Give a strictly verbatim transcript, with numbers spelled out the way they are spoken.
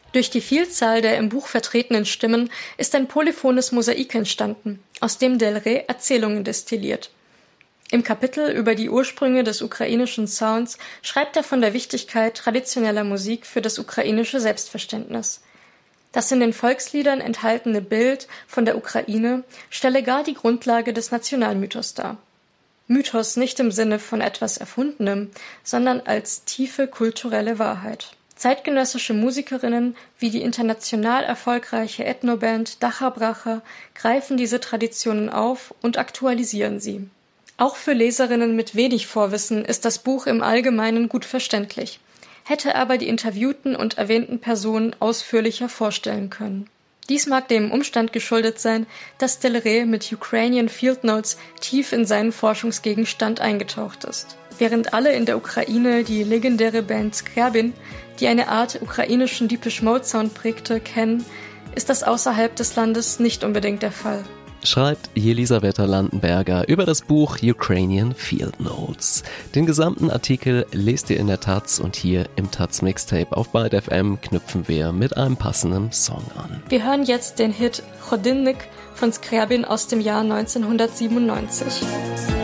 Durch die Vielzahl der im Buch vertretenen Stimmen ist ein polyphones Mosaik entstanden, aus dem Del Rey Erzählungen destilliert. Im Kapitel über die Ursprünge des ukrainischen Sounds schreibt er von der Wichtigkeit traditioneller Musik für das ukrainische Selbstverständnis. Das in den Volksliedern enthaltene Bild von der Ukraine stelle gar die Grundlage des Nationalmythos dar. Mythos nicht im Sinne von etwas Erfundenem, sondern als tiefe kulturelle Wahrheit. Zeitgenössische Musikerinnen wie die international erfolgreiche Ethnoband Dacha Bracha greifen diese Traditionen auf und aktualisieren sie. Auch für Leserinnen mit wenig Vorwissen ist das Buch im Allgemeinen gut verständlich, hätte aber die interviewten und erwähnten Personen ausführlicher vorstellen können. Dies mag dem Umstand geschuldet sein, dass Del Rey mit Ukrainian Field Notes tief in seinen Forschungsgegenstand eingetaucht ist. Während alle in der Ukraine die legendäre Band Skryabin, die eine Art ukrainischen Depeche Mode Sound prägte, kennen, ist das außerhalb des Landes nicht unbedingt der Fall. Schreibt Jelisaweta Landenberger über das Buch Ukrainian Field Notes. Den gesamten Artikel lest ihr in der Taz und hier im Taz Mixtape auf Byte F M knüpfen wir mit einem passenden Song an. Wir hören jetzt den Hit Chodinnik von Skryabin aus dem Jahr neunzehnhundertsiebenundneunzig.